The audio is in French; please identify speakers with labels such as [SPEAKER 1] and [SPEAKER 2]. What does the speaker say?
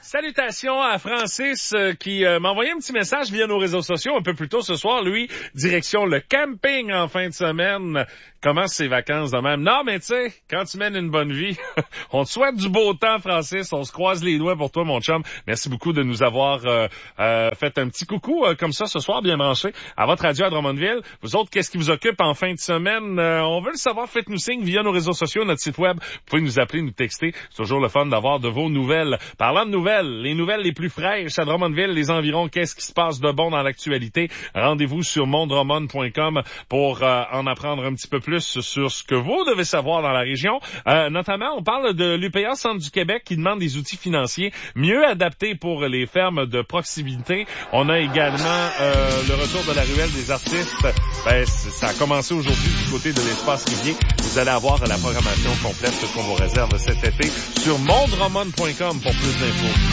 [SPEAKER 1] Salutations à Francis qui m'a envoyé un petit message via nos réseaux sociaux un peu plus tôt ce soir. Lui, direction le camping en fin de semaine. Commence ses vacances de même. Non, mais tu sais, quand tu mènes une bonne vie, on te souhaite du beau temps, Francis. On se croise les doigts pour toi, mon chum. Merci beaucoup de nous avoir fait un petit coucou comme ça ce soir, bien branché, à votre radio à Drummondville. Vous autres, qu'est-ce qui vous occupe en fin de semaine? On veut le savoir. Faites-nous signe via nos réseaux sociaux, notre site web. Vous pouvez nous appeler, nous texter. C'est toujours le fun d'avoir de vos nouvelles. Parlant de nouvelles, les nouvelles les plus fraîches à Drummondville, les environs, qu'est-ce qui se passe de bon dans l'actualité? Rendez-vous sur mondrummond.com pour en apprendre un petit peu plus sur ce que vous devez savoir dans la région. Notamment, on parle de l'UPA Centre du Québec qui demande des outils financiers mieux adaptés pour les fermes de proximité. On a également le retour de la ruelle des artistes. Ça a commencé aujourd'hui du côté de l'Espace Rivier. Vous allez avoir la programmation complète qu'on vous réserve cet été sur mondrummond.com pour plus d'infos.